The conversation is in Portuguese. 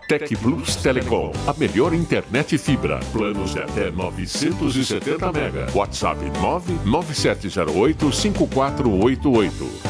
Tec Plus Telecom, a melhor internet fibra. Planos de até 970 MB. WhatsApp 99708-5488.